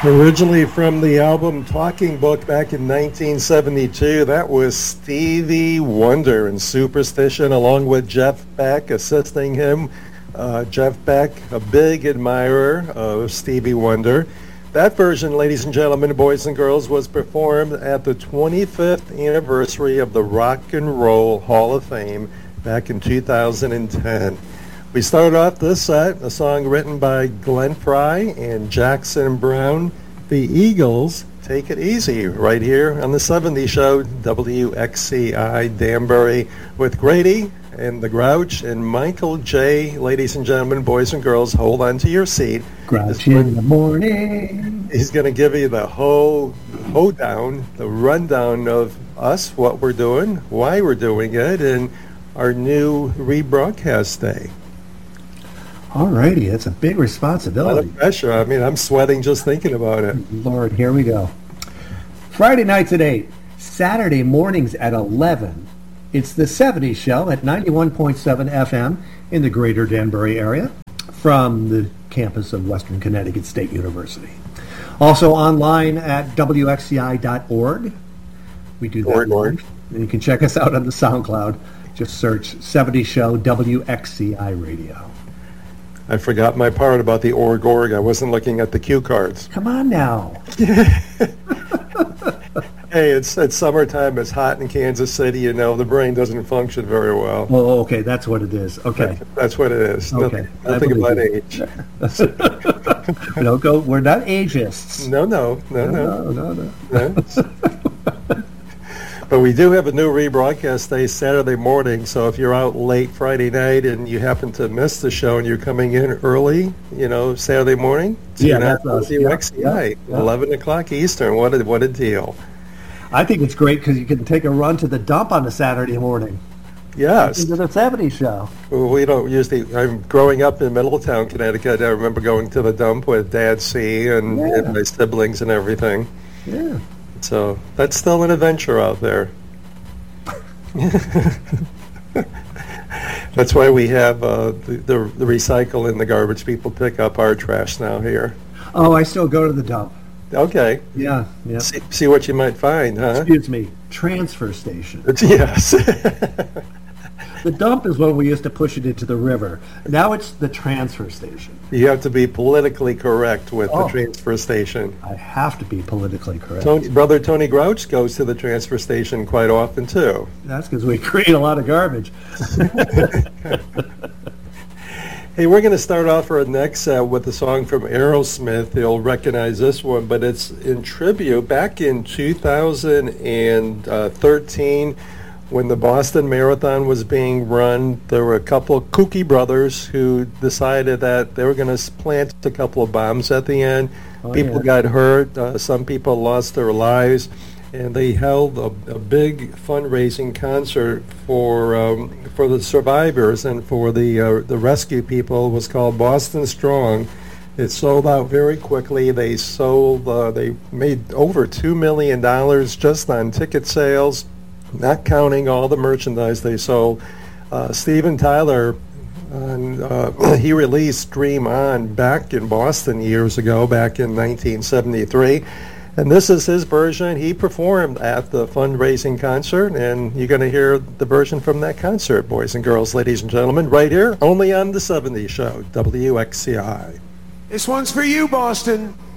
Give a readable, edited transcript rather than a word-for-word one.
Originally from the album Talking Book back in 1972, that was Stevie Wonder and Superstition, along with Jeff Beck assisting him. Jeff Beck, a big admirer of Stevie Wonder. That version, ladies and gentlemen, boys and girls, was performed at the 25th anniversary of the Rock and Roll Hall of Fame back in 2010. We started off this set, a song written by Glenn Frey and Jackson Browne, the Eagles, Take It Easy, right here on the 70s show, WXCI Danbury, with Grady and the Grouch and Michael J. Ladies and gentlemen, boys and girls, hold on to your seat. Grouch in the morning. He's going to give you the hoedown, the rundown of us, what we're doing, why we're doing it, and our new rebroadcast day. All righty, that's a big responsibility. A lot of pressure. I mean, I'm sweating just thinking about it. Lord, here we go. Friday nights at 8, Saturday mornings at 11. It's the 70s show at 91.7 FM in the greater Danbury area from the campus of Western Connecticut State University. Also online at WXCI.org. We do that. Org. And you can check us out on the SoundCloud. Just search 70s show WXCI Radio. I forgot my part about the org. I wasn't looking at the cue cards. Come on now. Hey, it's summertime. It's hot in Kansas City. You know, the brain doesn't function very well. Oh, okay. That's what it is. Okay. That's what it is. Okay. Nothing about age. Don't go. We're not ageists. No. But we do have a new rebroadcast day Saturday morning, so if you're out late Friday night and you happen to miss the show and you're coming in early, you know, Saturday morning, that's us. WXCI, 11 o'clock Eastern. What a deal. I think it's great because you can take a run to the dump on a Saturday morning. Yes. To the 70s show. Well, we don't usually, I'm growing up in Middletown, Connecticut. I remember going to the dump with Dad C and my siblings and everything. Yeah. So that's still an adventure out there. That's why we have the recycle and the garbage people pick up our trash now here. Oh, I still go to the dump. Okay. Yeah. See what you might find, huh? Excuse me. Transfer station. Yes. The dump is when we used to push it into the river. Now it's the transfer station. You have to be politically correct with the transfer station. I have to be politically correct. Brother Tony Grouch goes to the transfer station quite often, too. That's because we create a lot of garbage. Hey, we're going to start off our next set with a song from Aerosmith. You'll recognize this one, but it's in tribute. Back in 2013, when the Boston Marathon was being run, there were a couple of kooky brothers who decided that they were going to plant a couple of bombs at the end. People got hurt. Some people lost their lives. And they held a big fundraising concert for the survivors and for the rescue people. It was called Boston Strong. It sold out very quickly. They made over $2 million just on ticket sales, not counting all the merchandise they sold. Steven Tyler, he released Dream On back in Boston years ago, back in 1973. And this is his version. He performed at the fundraising concert, and you're going to hear the version from that concert, boys and girls, ladies and gentlemen, right here, only on the 70s show, WXCI. This one's for you, Boston.